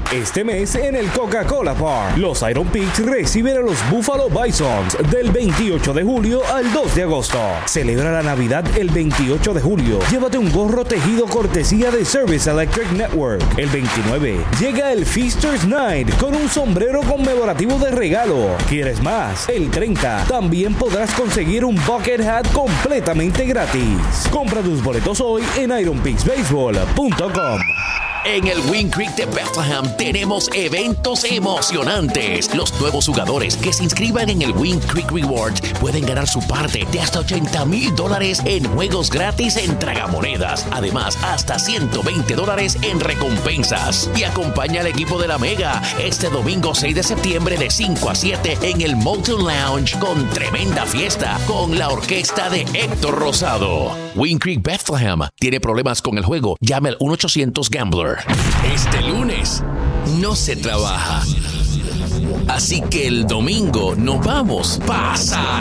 Este mes en el Coca-Cola Park, los Iron Pigs reciben a los Buffalo Bisons del 28 de julio al 2 de agosto. Celebra la Navidad el 28 de julio. Llévate un gorro tejido cortesía de Service Electric Network. El 29 llega el Feasters Night con un sombrero conmemorativo de regalo. ¿Quieres más? El 30 también podrás conseguir un bucket hat completamente gratis. Compra tus boletos hoy en ironpigsbaseball.com. En el Wind Creek de Bethlehem tenemos eventos emocionantes. Los nuevos jugadores que se inscriban en el Wind Creek Rewards pueden ganar su parte de hasta $80,000 en juegos gratis en tragamonedas. Además, hasta $120 en recompensas. Y acompaña al equipo de la Mega este domingo 6 de septiembre de 5 a 7 en el Moulton Lounge con tremenda fiesta con la orquesta de Héctor Rosado. Wind Creek Bethlehem tiene problemas con el juego. Llame al 1-800-GAMBLER. Este lunes no se trabaja. Así que el domingo nos vamos. ¡Pasa!